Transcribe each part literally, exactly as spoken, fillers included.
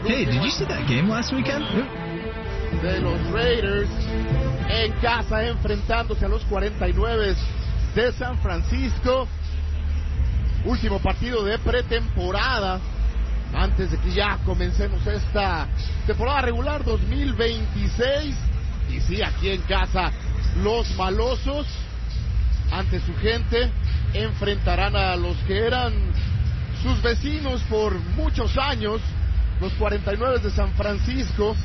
Hey, did you see that game last weekend? De los Raiders en casa enfrentándose a los cuarenta y nueve de San Francisco. Último partido de pretemporada antes de que ya comencemos esta temporada regular dos mil veintiséis. Y sí, aquí en casa los malosos ante su gente enfrentarán a los que eran sus vecinos por muchos años, los cuarenta y nueve de San Francisco,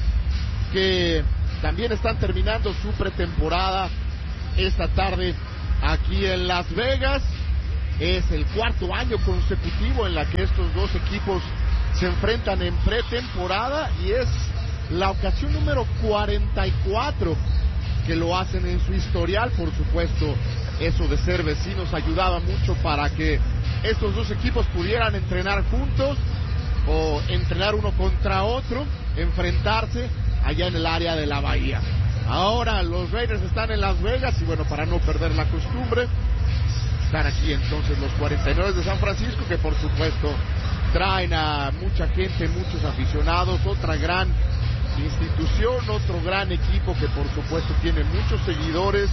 que también están terminando su pretemporada esta tarde aquí en Las Vegas. Es el cuarto año consecutivo en la que estos dos equipos se enfrentan en pretemporada y es la ocasión número cuarenta y cuatro que lo hacen en su historial. Por supuesto, eso de ser vecinos ayudaba mucho para que estos dos equipos pudieran entrenar juntos o entrenar uno contra otro, enfrentarse allá en el área de la Bahía. Ahora los Raiders están en Las Vegas y bueno, para no perder la costumbre, están aquí entonces los cuarenta y nueve de San Francisco, que por supuesto traen a mucha gente, muchos aficionados, otra gran institución, otro gran equipo que por supuesto tiene muchos seguidores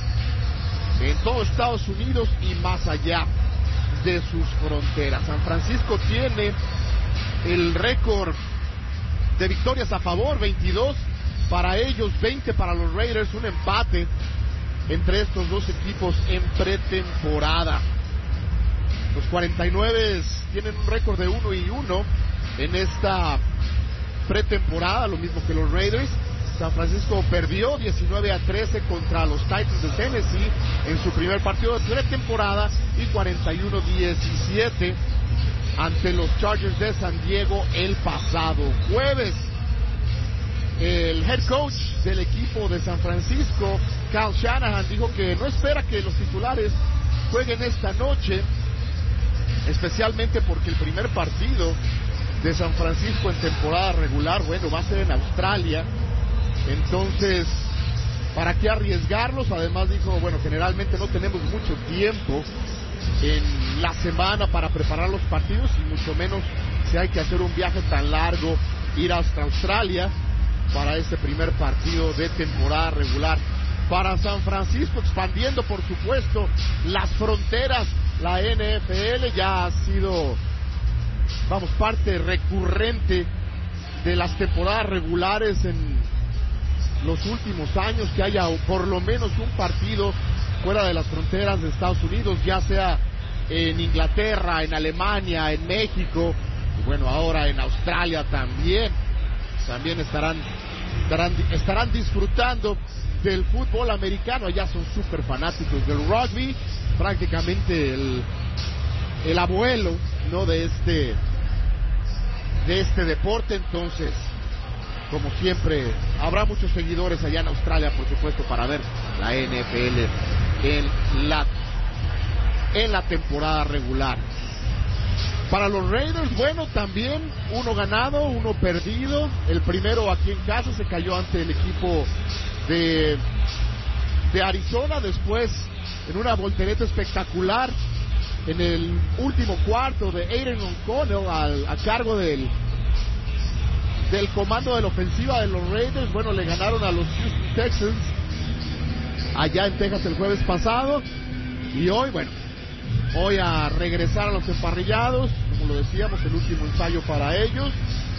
en todo Estados Unidos y más allá de sus fronteras. San Francisco tiene el récord de victorias a favor, veintidós para ellos, veinte para los Raiders, un empate entre estos dos equipos en pretemporada. Los cuarenta y nueve tienen un récord de uno y uno en esta pretemporada, lo mismo que los Raiders. San Francisco perdió diecinueve a trece contra los Titans de Tennessee en su primer partido de pretemporada y cuarenta y uno a diecisiete ante los Chargers de San Diego el pasado jueves. El head coach del equipo de San Francisco, Kyle Shanahan, dijo que no espera que los titulares jueguen esta noche, especialmente porque el primer partido de San Francisco en temporada regular, bueno, va a ser en Australia. Entonces, ¿para qué arriesgarlos? Además dijo, bueno, generalmente no tenemos mucho tiempo en la semana para preparar los partidos y mucho menos si hay que hacer un viaje tan largo, ir hasta Australia para este primer partido de temporada regular para San Francisco, expandiendo por supuesto las fronteras. La N F L ya ha sido, vamos, parte recurrente de las temporadas regulares en los últimos años, que haya por lo menos un partido fuera de las fronteras de Estados Unidos, ya sea en Inglaterra, en Alemania, en México, y bueno, ahora en Australia también. También estarán, estarán, estarán disfrutando del fútbol americano. Ya son súper fanáticos del rugby, prácticamente el, el abuelo, ¿no?, de este, de este deporte. Entonces, como siempre, habrá muchos seguidores allá en Australia, por supuesto, para ver la N F L en la, en la temporada regular. Para los Raiders, bueno, también uno ganado, uno perdido. El primero aquí en casa se cayó ante el equipo de, de Arizona. Después, en una voltereta espectacular, en el último cuarto de Aiden O'Connell al, a cargo del, del comando de la ofensiva de los Raiders. Bueno, le ganaron a los Houston Texans allá en Texas el jueves pasado. Y hoy, bueno, hoy a regresar a los emparrillados, como lo decíamos, el último ensayo para ellos.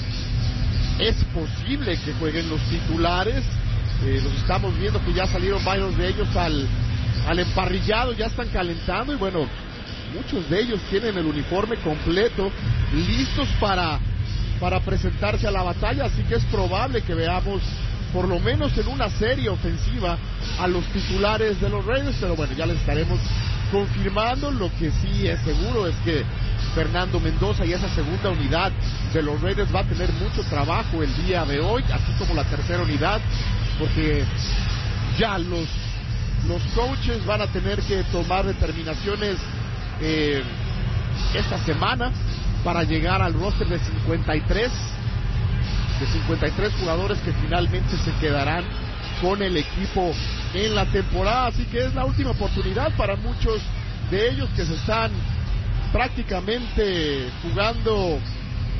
Es posible que jueguen los titulares, eh, los estamos viendo que ya salieron varios de ellos al, al emparrillado, ya están calentando y bueno, muchos de ellos tienen el uniforme completo, listos para, para presentarse a la batalla, así que es probable que veamos por lo menos en una serie ofensiva a los titulares de los Raiders, pero bueno, ya les estaremos confirmando. Lo que sí es seguro es que Fernando Mendoza y esa segunda unidad de los Raiders va a tener mucho trabajo el día de hoy, así como la tercera unidad, porque ya los, los coaches van a tener que tomar determinaciones eh, esta semana para llegar al roster de cincuenta y tres de cincuenta y tres jugadores que finalmente se quedarán con el equipo en la temporada, así que es la última oportunidad para muchos de ellos que se están prácticamente jugando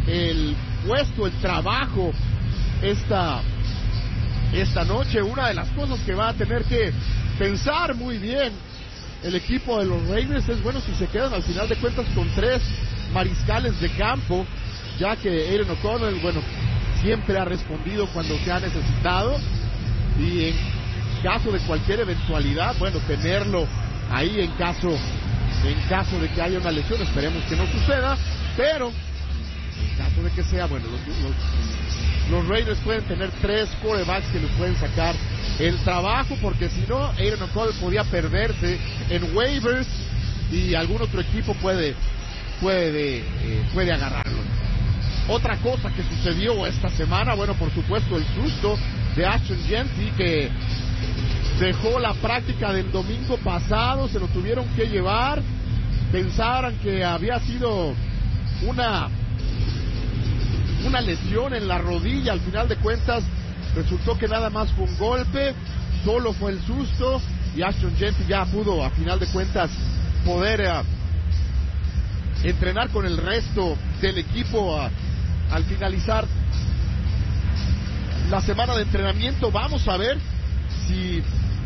el puesto, el trabajo esta, esta noche. Una de las cosas que va a tener que pensar muy bien el equipo de los Raiders es, bueno, si se quedan al final de cuentas con tres mariscales de campo, ya que Aiden O'Connell, bueno, siempre ha respondido cuando se ha necesitado, y en caso de cualquier eventualidad, bueno, tenerlo ahí en caso, en caso de que haya una lesión. Esperemos que no suceda, pero en caso de que sea, bueno, los, los, los Raiders pueden tener tres quarterbacks que les pueden sacar el trabajo, porque si no, Aiden O'Connell podía perderse en waivers y algún otro equipo puede puede eh, puede agarrarlo. Otra cosa que sucedió esta semana, bueno, por supuesto, el susto de Ashton Jeanty, que dejó la práctica del domingo pasado, se lo tuvieron que llevar. Pensaran que había sido una una lesión en la rodilla, al final de cuentas resultó que nada más fue un golpe, solo fue el susto, y Ashton Jeanty ya pudo, a final de cuentas, poder uh, entrenar con el resto del equipo uh, al finalizar la semana de entrenamiento. Vamos a ver si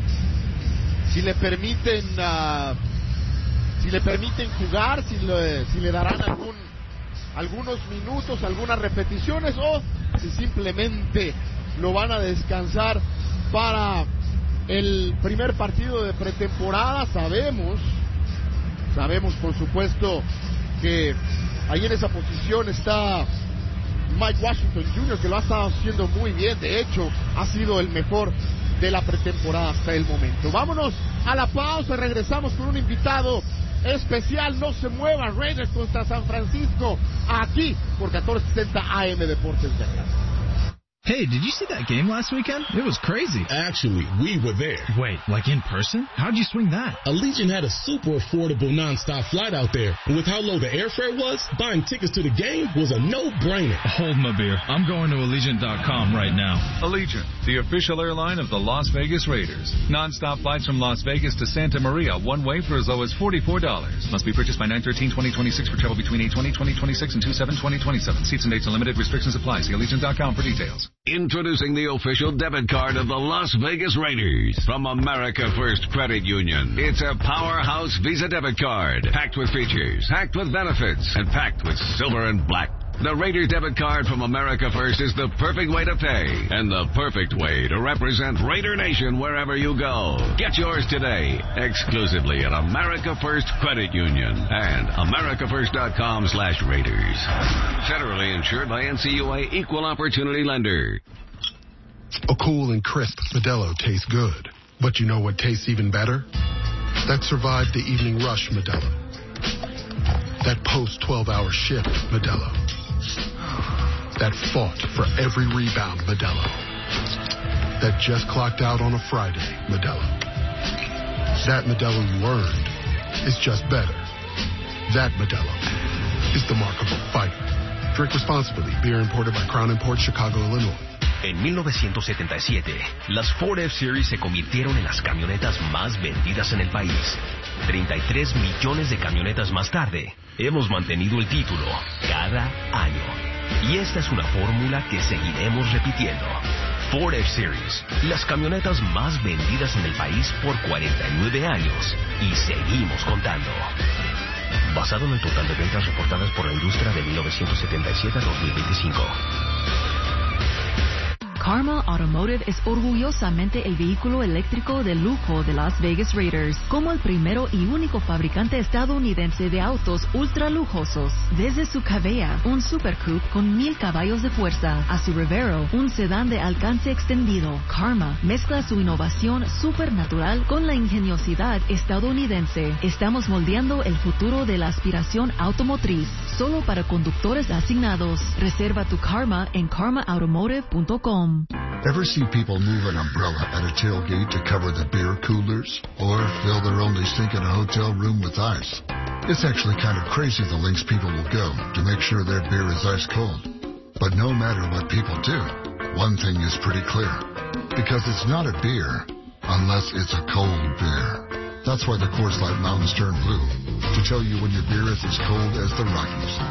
si le permiten uh, si le permiten jugar, si le, si le darán algún algunos minutos, algunas repeticiones, o si simplemente lo van a descansar para el primer partido de pretemporada. Sabemos, sabemos por supuesto que ahí en esa posición está Mike Washington junior, que lo ha estado haciendo muy bien. De hecho, ha sido el mejor de la pretemporada hasta el momento. Vámonos a la pausa, regresamos con un invitado especial. No se mueva. Raiders contra San Francisco, aquí por catorce sesenta A M Deportes Dallas. Hey, did you see that game last weekend? It was crazy. Actually, we were there. Wait, like in person? How'd you swing that? Allegiant had a super affordable nonstop flight out there. And with how low the airfare was, buying tickets to the game was a no-brainer. Hold my beer. I'm going to Allegiant dot com right now. Allegiant, the official airline of the Las Vegas Raiders. Nonstop flights from Las Vegas to Santa Maria, one way for as low as forty-four dollars. Must be purchased by nine thirteen twenty twenty-six for travel between eight twenty twenty twenty-six and two seven twenty twenty-seven. Seats and dates are limited. Restrictions apply. See Allegiant dot com for details. Introducing the official debit card of the Las Vegas Raiders from America First Credit Union. It's a powerhouse Visa debit card, packed with features, packed with benefits, and packed with silver and black. The Raiders debit card from America First is the perfect way to pay and the perfect way to represent Raider Nation wherever you go. Get yours today, exclusively at America First Credit Union and America First dot com slash Raiders. Federally insured by N C U A Equal Opportunity Lender. A cool and crisp Modelo tastes good. But you know what tastes even better? That survived the evening rush Modelo. That post twelve hour shift Modelo. That fought for every rebound Modelo. That just clocked out on a Friday Modelo. That Modelo you earned is just better. That Modelo is the mark of a fighter. Drink responsibly. Beer imported by Crown Imports, Chicago, Illinois. En mil novecientos setenta y siete, las Ford F-Series se convirtieron en las camionetas más vendidas en el país. treinta y tres millones de camionetas más tarde, hemos mantenido el título cada año. Y esta es una fórmula que seguiremos repitiendo. Ford F-Series, las camionetas más vendidas en el país por cuarenta y nueve años. Y seguimos contando. Basado en el total de ventas reportadas por la industria de mil novecientos setenta y siete a dos mil veinticinco. Karma Automotive es orgullosamente el vehículo eléctrico de lujo de Las Vegas Raiders, como el primero y único fabricante estadounidense de autos ultra lujosos. Desde su Cavea, un Super Coupe con mil caballos de fuerza, a su Revero, un sedán de alcance extendido, Karma mezcla su innovación supernatural con la ingeniosidad estadounidense. Estamos moldeando el futuro de la aspiración automotriz, solo para conductores asignados. Reserva tu Karma en karma automotive punto com. Ever see people move an umbrella at a tailgate to cover the beer coolers? Or fill their only sink in a hotel room with ice? It's actually kind of crazy the lengths people will go to make sure their beer is ice cold. But no matter what people do, one thing is pretty clear. Because it's not a beer unless it's a cold beer. That's why the Coors Light Mountains turn blue, to tell you when your beer is as cold as the Rockies.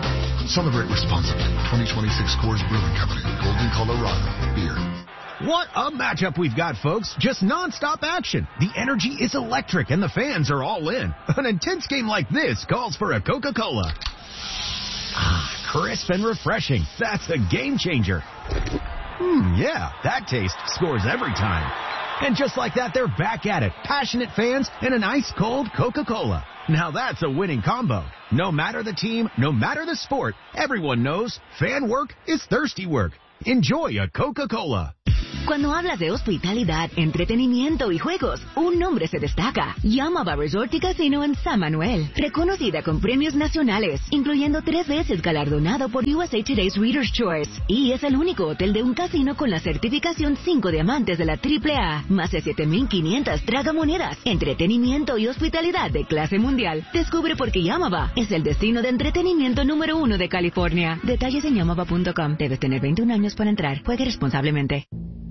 Celebrate responsibly. twenty twenty-six Coors Brewing Company, Golden, Colorado. Beer. What a matchup we've got, folks. Just non-stop action. The energy is electric and the fans are all in. An intense game like this calls for a Coca-Cola. Ah, crisp and refreshing. That's a game changer. Hmm, yeah, that taste scores every time. And just like that, they're back at it. Passionate fans and an ice-cold Coca-Cola. Now that's a winning combo. No matter the team, no matter the sport, everyone knows fan work is thirsty work. Enjoy a Coca-Cola. Cuando hablas de hospitalidad, entretenimiento y juegos, un nombre se destaca. Yamava Resort y Casino en San Manuel. Reconocida con premios nacionales, incluyendo tres veces galardonado por U S A Today's Reader's Choice. Y es el único hotel de un casino con la certificación cinco diamantes de la triple A. Más de siete mil quinientas tragamonedas. Entretenimiento y hospitalidad de clase mundial. Descubre por qué Yamava es el destino de entretenimiento número uno de California. Detalles en yamava punto com. Debes tener veintiún años para entrar. Juegue responsablemente.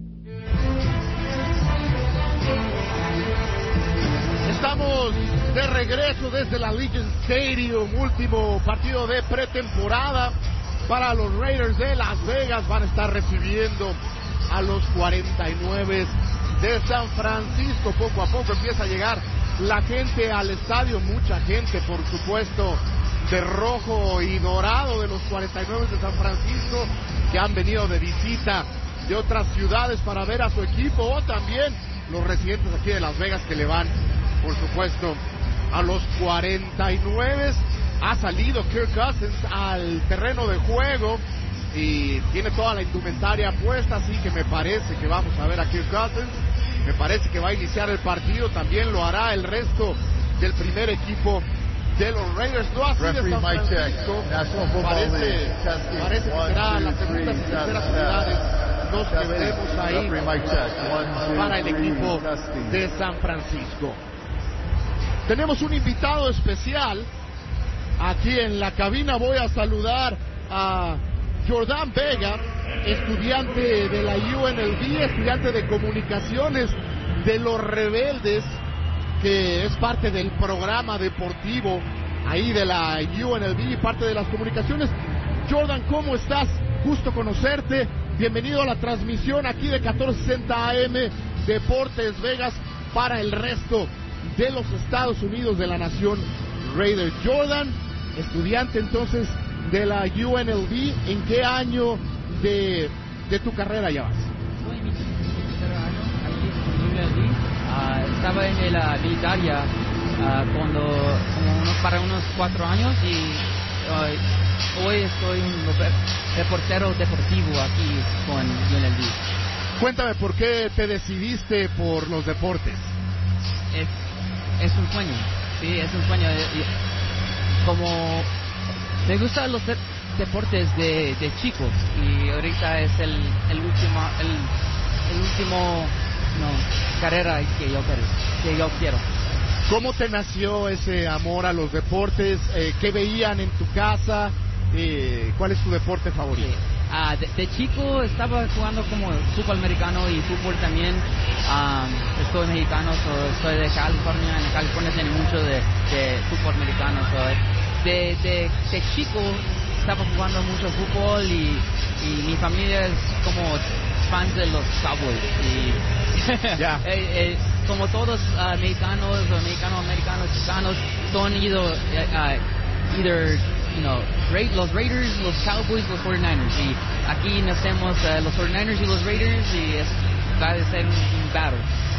Estamos de regreso desde la Legion Stadium, último partido de pretemporada para los Raiders de Las Vegas. Van a estar recibiendo a los cuarenta y nueve de San Francisco. Poco a poco empieza a llegar la gente al estadio, mucha gente, por supuesto, de rojo y dorado de los cuarenta y nueve de San Francisco, que han venido de visita de otras ciudades para ver a su equipo, o también los residentes aquí de Las Vegas que le van, por supuesto, a los cuarenta y nueve. Ha salido Kirk Cousins al terreno de juego y tiene toda la indumentaria puesta, así que me parece que vamos a ver a Kirk Cousins. Me parece que va a iniciar el partido, también lo hará el resto del primer equipo de los Raiders. No así de San Francisco. Parece, parece que será las segundas y terceras unidades los que veremos ahí para el equipo de San Francisco. Tenemos un invitado especial aquí en la cabina. Voy a saludar a Jordan Vega, estudiante de la U N L V, estudiante de comunicaciones de los Rebeldes, que es parte del programa deportivo ahí de la U N L V, parte de las comunicaciones. Jordan, ¿cómo estás? Gusto conocerte. Bienvenido a la transmisión aquí de catorce sesenta A M Deportes Vegas para el resto de los Estados Unidos de la nación Raider. Jordan, estudiante entonces de la U N L V, ¿en qué año de, de tu carrera ya vas? Soy en mi tercer año aquí en U N L V. Uh, estaba en la militaria uh, cuando, como unos, para unos cuatro años y uh, hoy estoy un reportero deportivo aquí con U N L V. Cuéntame, ¿por qué te decidiste por los deportes? Es, es un sueño, sí, es un sueño. Como me gustan los de, deportes de, de chicos y ahorita es el, el último, el, el último no, carrera que yo quiero, que yo quiero. ¿Cómo te nació ese amor a los deportes? Eh, ¿Qué veían en tu casa? Eh, ¿Cuál es tu deporte favorito? Sí. Uh, de, de chico estaba jugando como fútbol americano y fútbol también. Um, estoy mexicano, so estoy de California. En California tiene mucho de, de fútbol americano. So de, de, de chico estaba jugando mucho fútbol y, y mi familia es como fans de los Cowboys. Y yeah. eh, eh, como todos uh, mexicanos o mexicano-americanos, chicanos, son ido uh, either you know, los Raiders, los Cowboys, los cuarenta y nueve. Y aquí nacemos uh, los cuarenta y nueve y los Raiders y es, va a ser un, un battle.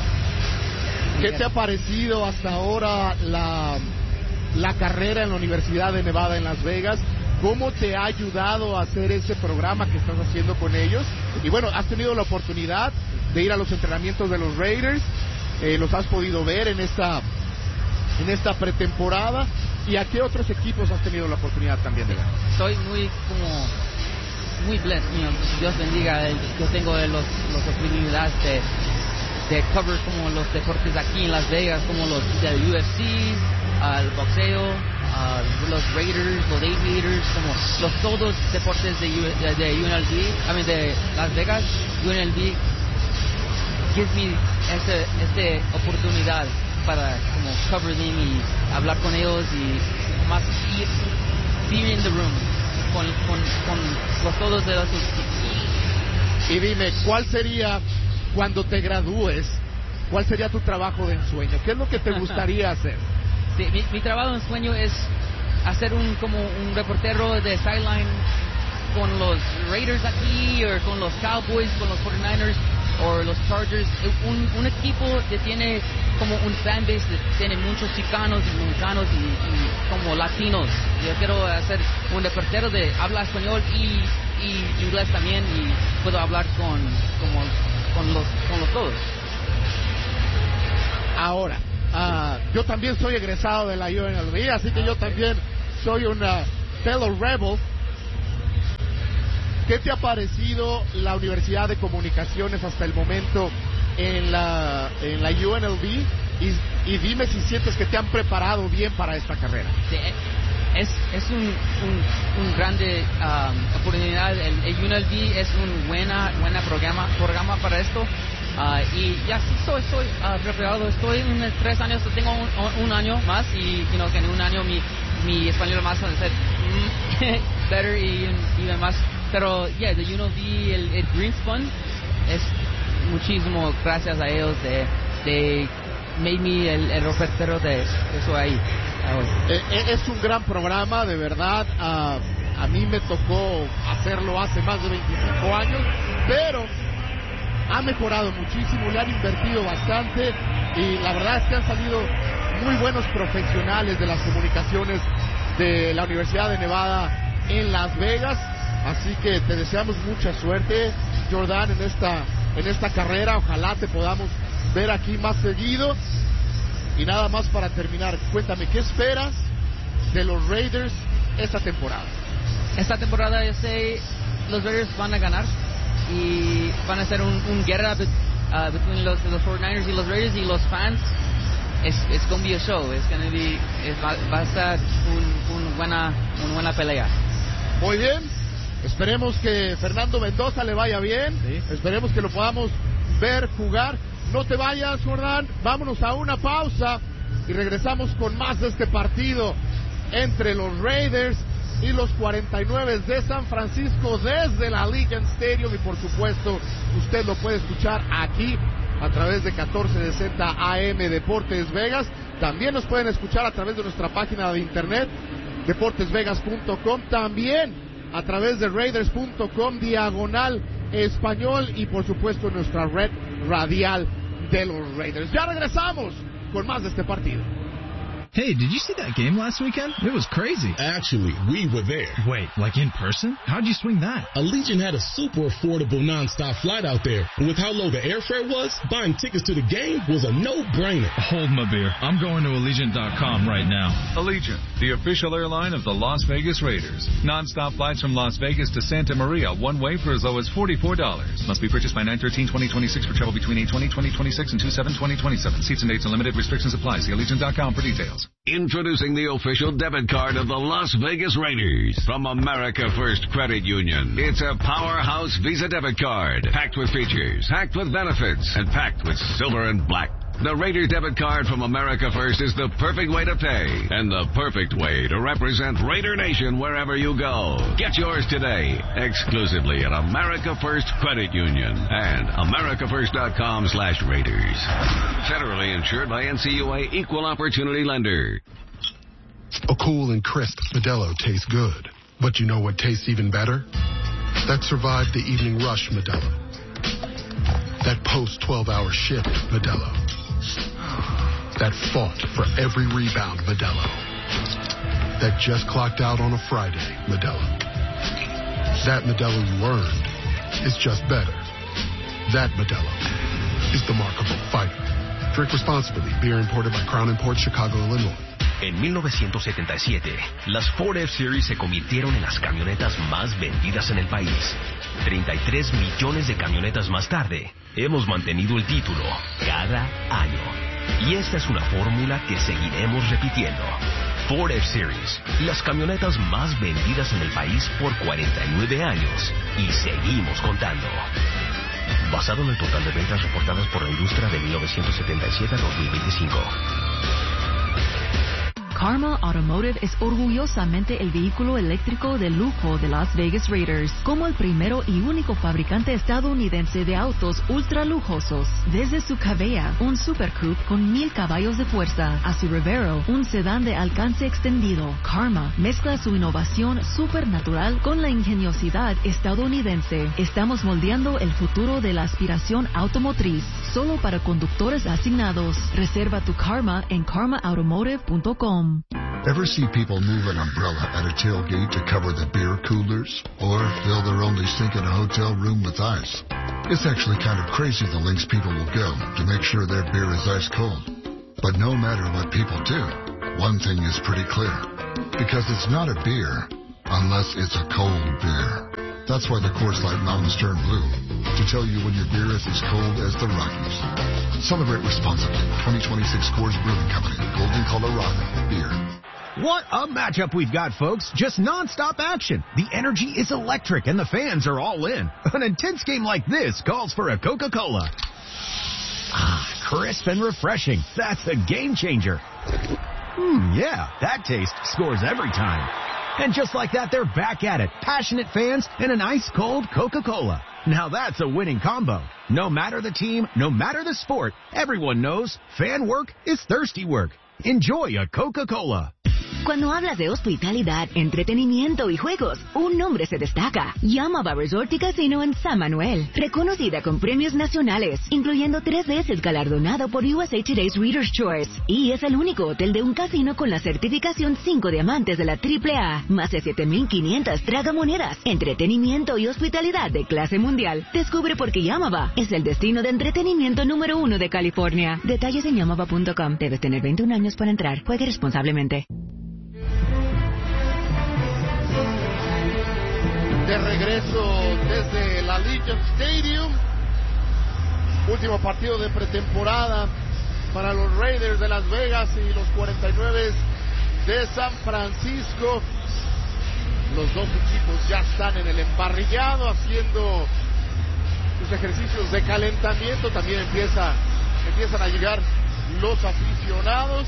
¿Qué te ha parecido hasta ahora la, la carrera en la Universidad de Nevada en Las Vegas? ¿Cómo te ha ayudado a hacer ese programa que estás haciendo con ellos? Y bueno, has tenido la oportunidad de ir a los entrenamientos de los Raiders, eh, los has podido ver en esta, en esta pretemporada. ¿Y a qué otros equipos has tenido la oportunidad también de ver? Soy muy como muy blessed, you know, Dios bendiga. Yo tengo los, los oportunidades de, de cover como los deportes aquí en Las Vegas, como los del U F C, uh, el boxeo, uh, los Raiders, los Aviators, como los todos deportes de, U, de, de U N L V, I mean de Las Vegas. U N L V gives me esta este oportunidad para como cover them y hablar con ellos y más ir, be in the room. con, con, con los todos de los equipos. Y dime, ¿cuál sería, cuando te gradúes, cuál sería tu trabajo de ensueño? ¿Qué es lo que te gustaría hacer? Sí, mi, mi trabajo de ensueño es hacer un como un reportero de sideline con los Raiders aquí, o con los Cowboys, con los cuarenta y nueve ers, o los Chargers. Un, un equipo que tiene como un fanbase, que tiene muchos chicanos y mexicanos y, y como latinos. Yo quiero hacer un reportero de habla español y, y inglés también, y puedo hablar con, como, con, los, con los todos. Ahora, uh, yo también soy egresado de la U N L V, así que yo también soy una fellow rebel. ¿Qué te ha parecido la Universidad de Comunicaciones hasta el momento en la, en la U N L V? Y, y dime si sientes que te han preparado bien para esta carrera. Sí, es, es un, un, un grande um, oportunidad. El, el U N L V es un buena, buena programa, programa para esto. Uh, y ya sí soy, soy uh, preparado. Estoy en tres años, tengo un, un año más, y you know, que en un año mi, mi español más va a ser mm, better y, y demás. Pero, yeah, the U N L V, el, el Greens Fund, es muchísimo gracias a ellos de, de made me el, el reportero de eso ahí. Eh, es un gran programa, de verdad. Uh, a mí me tocó hacerlo hace más de veinticinco años, pero ha mejorado muchísimo, le han invertido bastante, y la verdad es que han salido muy buenos profesionales de las comunicaciones de la Universidad de Nevada en Las Vegas. Así que te deseamos mucha suerte, Jordan, en esta, en esta carrera. Ojalá te podamos ver aquí más seguido. Y nada más para terminar, cuéntame, ¿qué esperas de los Raiders esta temporada? Esta temporada yo sé los Raiders van a ganar y van a ser un, un guerra bet, uh, between los, los cuarenta y nueve ers y los Raiders, y los fans. Es it's gonna be a show. It's gonna be, es, va, va a estar un, un buena, una buena pelea. Muy bien. Esperemos que Fernando Mendoza le vaya bien. Sí. Esperemos que lo podamos ver jugar. No te vayas, Jordan. Vámonos a una pausa y regresamos con más de este partido entre los Raiders y los cuarenta y nueve de San Francisco desde la Allegiant Stadium. Y por supuesto, usted lo puede escuchar aquí a través de catorce sesenta A M Deportes Vegas. También nos pueden escuchar a través de nuestra página de internet, deportes vegas punto com. También a través de raiders punto com diagonal español, y por supuesto nuestra red radial de los Raiders. Ya regresamos con más de este partido. Hey, did you see that game last weekend? It was crazy. Actually, we were there. Wait, like in person? How'd you swing that? Allegiant had a super affordable nonstop flight out there. And with how low the airfare was, buying tickets to the game was a no-brainer. Hold my beer. I'm going to allegiant dot com right now. Allegiant, the official airline of the Las Vegas Raiders. Nonstop flights from Las Vegas to Santa Maria, one way for as low as forty-four dollars. Must be purchased by nine thirteen twenty twenty-six for travel between eight twenty twenty twenty-six and two seven twenty twenty-seven. Seats and dates and limited restrictions apply. See allegiant dot com for details. Introducing the official debit card of the Las Vegas Raiders from America First Credit Union. It's a powerhouse Visa debit card, packed with features, packed with benefits, and packed with silver and black. The Raiders debit card from America First is the perfect way to pay and the perfect way to represent Raider Nation wherever you go. Get yours today, exclusively at America First Credit Union and america first dot com slash Raiders. Federally insured by N C U A Equal Opportunity Lender. A cool and crisp Modelo tastes good. But you know what tastes even better? That survived the evening rush Modelo. That post twelve hour shift Modelo. That fought for every rebound Modelo. That just clocked out on a Friday Modelo. That Modelo you earned is just better. That Modelo is the mark of a fighter. Drink responsibly. Beer imported by Crown Imports, Chicago, Illinois. En mil novecientos setenta y siete, las Ford F-Series se convirtieron en las camionetas más vendidas en el país. treinta y tres millones de camionetas más tarde, hemos mantenido el título cada año. Y esta es una fórmula que seguiremos repitiendo. Ford F-Series, las camionetas más vendidas en el país por cuarenta y nueve años. Y seguimos contando. Basado en el total de ventas reportadas por la industria de mil novecientos setenta y siete a dos mil veinticinco. Karma Automotive es orgullosamente el vehículo eléctrico de lujo de Las Vegas Raiders, como el primero y único fabricante estadounidense de autos ultra lujosos. Desde su Cabella, un Super Coupe con mil caballos de fuerza, a su Revero, un sedán de alcance extendido, Karma mezcla su innovación supernatural con la ingeniosidad estadounidense. Estamos moldeando el futuro de la aspiración automotriz, solo para conductores asignados. Reserva tu Karma en karma automotive punto com. Ever see people move an umbrella at a tailgate to cover the beer coolers? Or fill their only sink in a hotel room with ice? It's actually kind of crazy the lengths people will go to make sure their beer is ice cold. But no matter what people do, one thing is pretty clear. Because it's not a beer unless it's a cold beer. That's why the Coors Light Mountains turn blue, to tell you when your beer is as cold as the Rockies. Celebrate responsibly. twenty twenty-six Coors Brewing Company, Golden, Colorado. Beer. What a matchup we've got, folks. Just non-stop action. The energy is electric and the fans are all in. An intense game like this calls for a Coca-Cola. Ah, crisp and refreshing. That's a game changer. Hmm, yeah, that taste scores every time. And just like that, they're back at it. Passionate fans and an ice-cold Coca-Cola. Now that's a winning combo. No matter the team, no matter the sport, everyone knows fan work is thirsty work. Enjoy a Coca-Cola. Cuando hablas de hospitalidad, entretenimiento y juegos, un nombre se destaca. Yamaba Resort y Casino en San Manuel. Reconocida con premios nacionales, incluyendo tres veces galardonado por U S A Today's Reader's Choice. Y es el único hotel de un casino con la certificación cinco diamantes de la triple A. Más de siete mil quinientas tragamonedas. Entretenimiento y hospitalidad de clase mundial. Descubre por qué Yamaba es el destino de entretenimiento número uno de California. Detalles en yamaba punto com. Debes tener veintiún años para entrar. Juegue responsablemente. De regreso desde la Legion Stadium, último partido de pretemporada para los Raiders de Las Vegas y los cuarenta y nueve de San Francisco. Los dos equipos ya están en el emparrillado haciendo sus ejercicios de calentamiento. También empieza, empiezan a llegar los aficionados.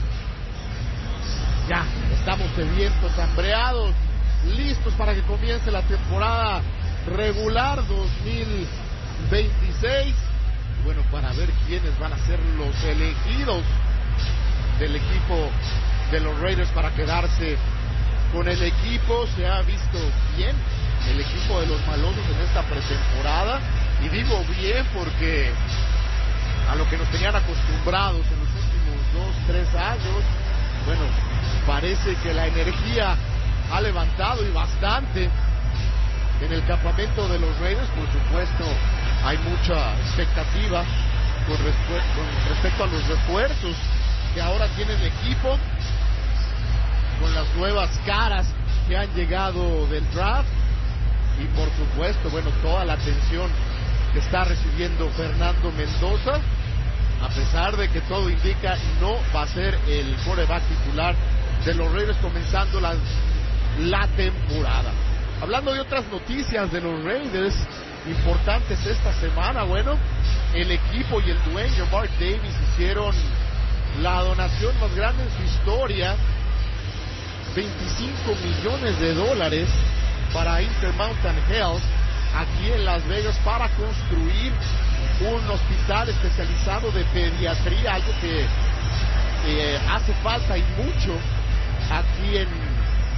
Ya estamos sedientos, hambreados, listos para que comience la temporada regular dos mil veintiséis. Bueno, para ver quiénes van a ser los elegidos del equipo de los Raiders para quedarse con el equipo. Se ha visto bien el equipo de los malosos en esta pretemporada, y digo bien porque a lo que nos tenían acostumbrados en los últimos dos, tres años, bueno, parece que la energía ha levantado y bastante en el campamento de los Raiders. Por supuesto, hay mucha expectativa con, respu- con respecto a los refuerzos que ahora tiene el equipo, con las nuevas caras que han llegado del draft, y por supuesto, bueno, toda la atención que está recibiendo Fernando Mendoza, a pesar de que todo indica no va a ser el quarterback titular de los Raiders comenzando la la temporada. Hablando de otras noticias de los Raiders importantes esta semana, bueno, el equipo y el dueño Mark Davis hicieron la donación más grande en su historia, veinticinco millones de dólares para Intermountain Health aquí en Las Vegas para construir un hospital especializado de pediatría, algo que eh, hace falta y mucho aquí en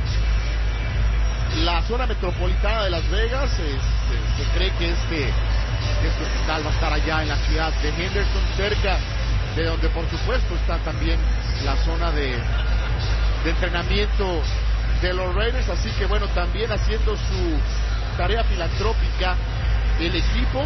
la zona metropolitana de Las Vegas. Se, se, se cree que este, este hospital va a estar allá en la ciudad de Henderson, cerca de donde por supuesto está también la zona de, de entrenamiento de los Raiders. Así que bueno, también haciendo su tarea filantrópica el equipo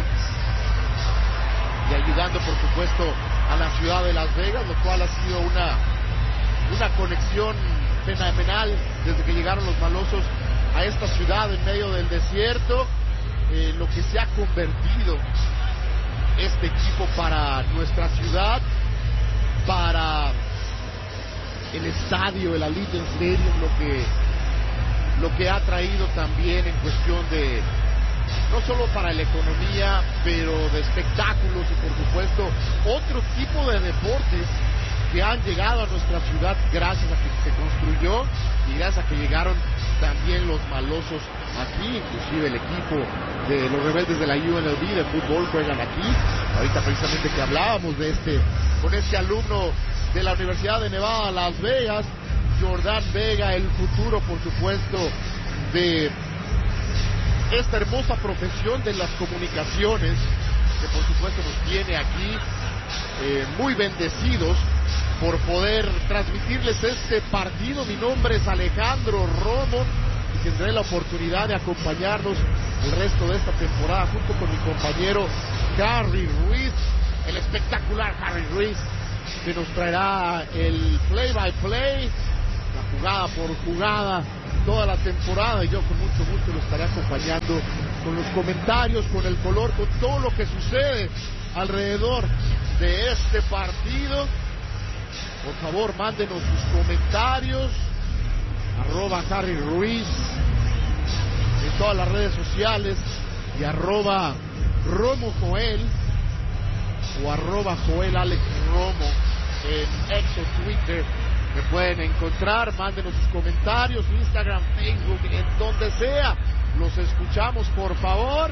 y ayudando por supuesto a la ciudad de Las Vegas, lo cual ha sido una, una conexión fenomenal desde que llegaron los malosos a esta ciudad en medio del desierto. Eh, lo que se ha convertido este equipo para nuestra ciudad, para el estadio, el Allegiant Stadium, lo que lo que ha traído también en cuestión de no solo para la economía, pero de espectáculos y por supuesto otro tipo de deportes que han llegado a nuestra ciudad gracias a que se construyó y gracias a que llegaron también los malosos aquí, inclusive el equipo de los rebeldes de la U N L V de fútbol juegan aquí. Ahorita precisamente que hablábamos de este, con este alumno de la Universidad de Nevada, Las Vegas, Jordán Vega, el futuro, por supuesto, de esta hermosa profesión de las comunicaciones, que por supuesto nos tiene aquí eh, muy bendecidos por poder transmitirles este partido. Mi nombre es Alejandro Romo y tendré la oportunidad de acompañarnos el resto de esta temporada junto con mi compañero Harry Ruiz, el espectacular Harry Ruiz, que nos traerá el play by play, la jugada por jugada, toda la temporada, y yo con mucho gusto lo estaré acompañando con los comentarios, con el color, con todo lo que sucede alrededor de este partido. Por favor, mándenos sus comentarios, arroba Harry Ruiz en todas las redes sociales y arroba Romo Joel o arroba Joel Alex Romo en X o Twitter. Me pueden encontrar, mándenos sus comentarios, Instagram, Facebook, en donde sea. Los escuchamos, por favor.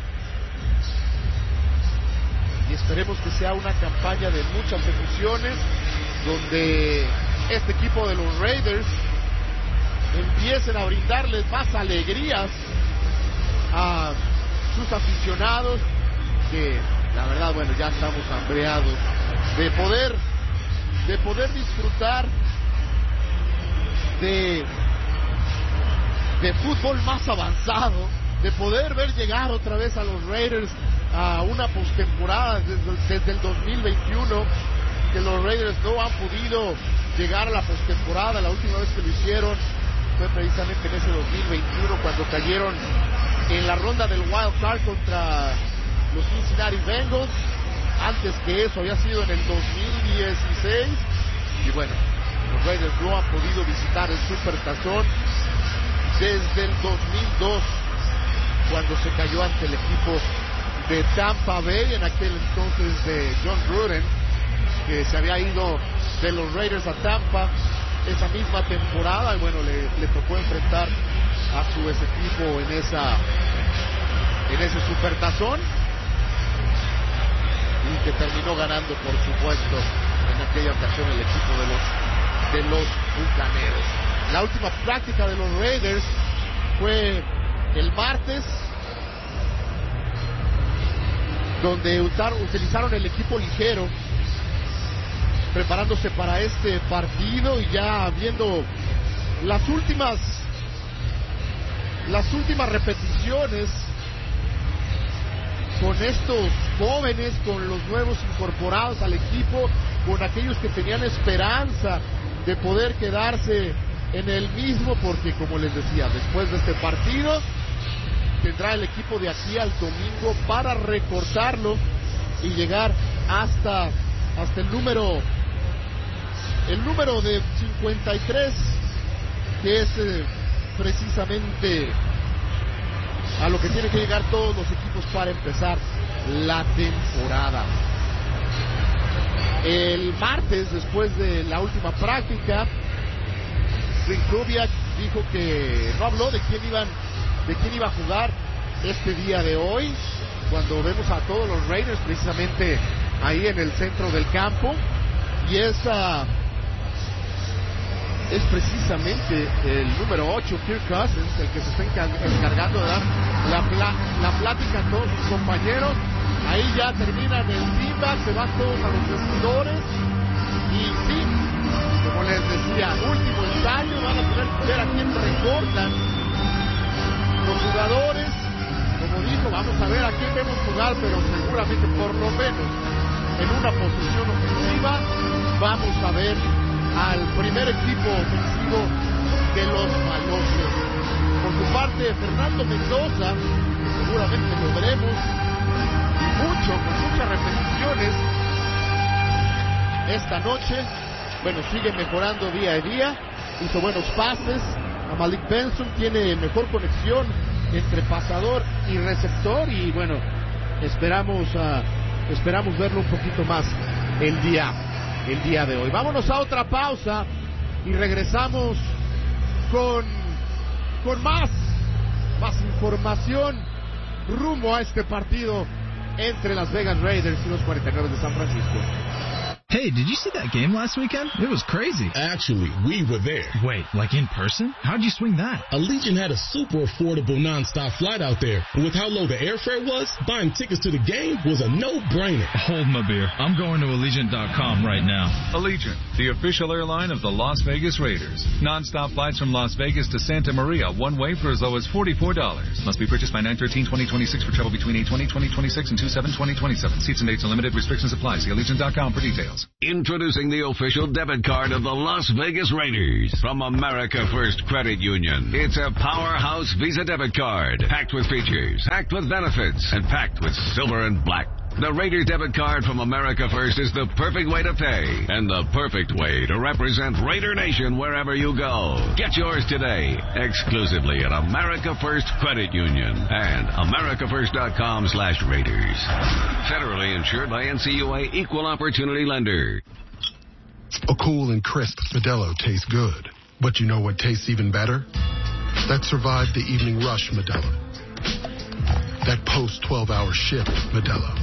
Y esperemos que sea una campaña de muchas emociones, donde este equipo de los Raiders empiecen a brindarles más alegrías a sus aficionados, que la verdad, bueno, ya estamos hambreados de poder, de poder disfrutar de, de fútbol más avanzado, de poder ver llegar otra vez a los Raiders a una postemporada desde, desde el dos mil veintiuno, que los Raiders no han podido llegar a la postemporada. La última vez que lo hicieron fue precisamente en ese dos mil veintiuno, cuando cayeron en la ronda del Wild Card contra los Cincinnati Bengals. Antes que eso había sido en el dos mil dieciséis, y bueno, los Raiders no han podido visitar el Supertazón desde el dos mil dos, cuando se cayó ante el equipo de Tampa Bay, en aquel entonces de John Gruden, que se había ido de los Raiders a Tampa esa misma temporada, y bueno, le, le tocó enfrentar a su ex equipo en esa en ese Supertazón, y que terminó ganando, por supuesto, en aquella ocasión el equipo de los de los Bucaneros. La última práctica de los Raiders fue el martes, donde utilizaron el equipo ligero, preparándose para este partido, y ya viendo las últimas las últimas repeticiones con estos jóvenes, con los nuevos incorporados al equipo, con aquellos que tenían esperanza de poder quedarse en el mismo, porque como les decía, después de este partido tendrá el equipo de aquí al domingo para recortarlo y llegar hasta hasta el número el número de cincuenta y tres, que es eh, precisamente a lo que tienen que llegar todos los equipos para empezar la temporada. El martes, después de la última práctica, Rick Kubiak dijo que no habló de quién iban, de quién iba a jugar este día de hoy, cuando vemos a todos los Raiders precisamente ahí en el centro del campo, y esa es precisamente el número ocho, Kirk Cousins, el que se está encargando de dar la, pla la plática a todos sus compañeros. Ahí ya terminan el feedback, se van todos a los vestidores, y sí, como les decía, último ensayo, van a tener que ver a quién recortan los jugadores. Como dijo, vamos a ver a quién vemos jugar, pero seguramente por lo menos en una posición ofensiva vamos a ver al primer equipo ofensivo de los malosos. Por su parte, Fernando Mendoza, seguramente lo veremos, y mucho, con muchas repeticiones esta noche. Bueno, sigue mejorando día a día, hizo buenos pases a Malik Benson, tiene mejor conexión entre pasador y receptor, y bueno, esperamos uh, esperamos verlo un poquito más el día el día de hoy. Vámonos a otra pausa y regresamos con, con más, más información rumbo a este partido entre Las Vegas Raiders y los cuarenta y nueve de San Francisco. Hey, did you see that game last weekend? It was crazy. Actually, we were there. Wait, like in person? How'd you swing that? Allegiant had a super affordable nonstop flight out there. And with how low the airfare was, buying tickets to the game was a no-brainer. Hold my beer. I'm going to Allegiant dot com right now. Allegiant, the official airline of the Las Vegas Raiders. Nonstop flights from Las Vegas to Santa Maria, one way for as low as forty-four dollars. Must be purchased by nine thirteen twenty twenty-six for travel between eight twenty twenty twenty-six and two seven twenty twenty-seven. Seats and dates are limited. Restrictions apply. See Allegiant dot com for details. Introducing the official debit card of the Las Vegas Raiders from America First Credit Union. It's a powerhouse Visa debit card, packed with features, packed with benefits, and packed with silver and black. The Raiders debit card from America First is the perfect way to pay and the perfect way to represent Raider Nation wherever you go. Get yours today, exclusively at America First Credit Union and America First dot com slash Raiders. Federally insured by N C U A Equal Opportunity Lender. A cool and crisp Modelo tastes good. But you know what tastes even better? That survived the evening rush Modelo. That post twelve hour shift Modelo.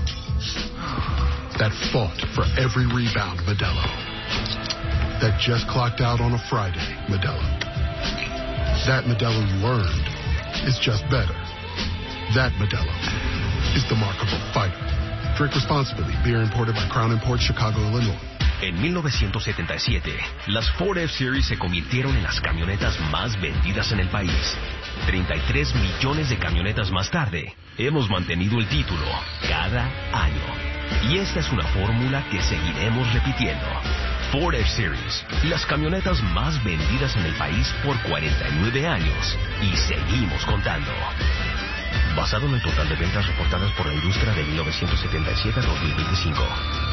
That fought for every rebound Modelo. That just clocked out on a Friday Modelo. That Modelo you earned is just better. That Modelo is the mark of a fighter. Drink responsibly. Beer imported by Crown Imports, Chicago, Illinois. En mil novecientos setenta y siete, las Ford F-Series se convirtieron en las camionetas más vendidas en el país. treinta y tres millones de camionetas más tarde, hemos mantenido el título cada año. Y esta es una fórmula que seguiremos repitiendo. Ford F-Series, las camionetas más vendidas en el país por cuarenta y nueve años. Y seguimos contando. Basado en el total de ventas reportadas por la industria de mil novecientos setenta y siete a dos mil veinticinco.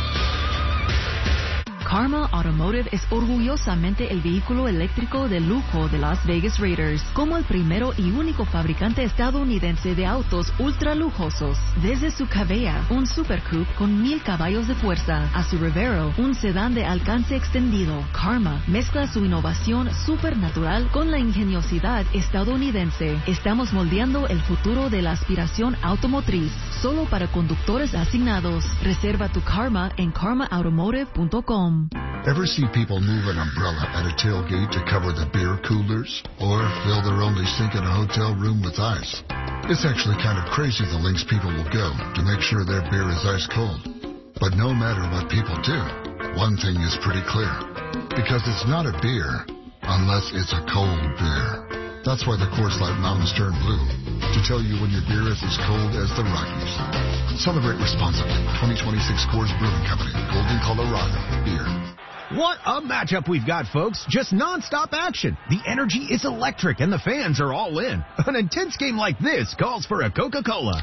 Karma Automotive es orgullosamente el vehículo eléctrico de lujo de Las Vegas Raiders, como el primero y único fabricante estadounidense de autos ultra lujosos. Desde su Cavea, un Super Coupe con mil caballos de fuerza, a su Revero, un sedán de alcance extendido, Karma mezcla su innovación supernatural con la ingeniosidad estadounidense. Estamos moldeando el futuro de la aspiración automotriz, solo para conductores asignados. Reserva tu Karma en karma automotive punto com. Ever see people move an umbrella at a tailgate to cover the beer coolers? Or fill their only sink in a hotel room with ice? It's actually kind of crazy the lengths people will go to make sure their beer is ice cold. But no matter what people do, one thing is pretty clear. Because it's not a beer unless it's a cold beer. That's why the Coors Light Mountains turn blue, to tell you when your beer is as cold as the Rockies. Celebrate responsibly. twenty twenty-six Coors Brewing Company, Golden, Colorado. Beer. What a matchup we've got, folks. Just nonstop action. The energy is electric and the fans are all in. An intense game like this calls for a Coca-Cola.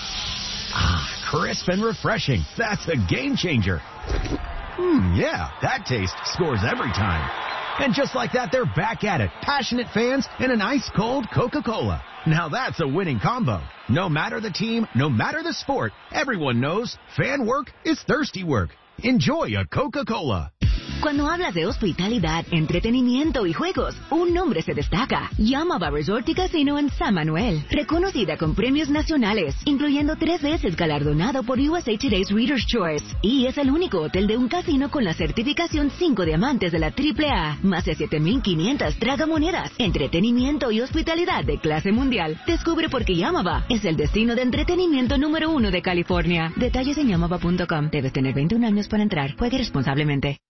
Ah, crisp and refreshing. That's a game changer. Hmm, yeah, that taste scores every time. And just like that, they're back at it. Passionate fans and an ice-cold Coca-Cola. Now that's a winning combo. No matter the team, no matter the sport, everyone knows fan work is thirsty work. Enjoy a Coca-Cola. Cuando hablas de hospitalidad, entretenimiento y juegos, un nombre se destaca. Llama Bar Resort y Casino en San Manuel. Reconocida con premios nacionales, incluyendo tres veces galardonado por U S A Today's Reader's Choice. Y es el único hotel de un casino con la certificación cinco diamantes de la triple A. Más de siete mil quinientas tragamonedas. Entretenimiento y hospitalidad de clase mundial. Descubre por qué Yamava es el destino de entretenimiento número uno de California. Detalles en yamava punto com. Debes tener veintiún años para entrar. Juegue responsablemente.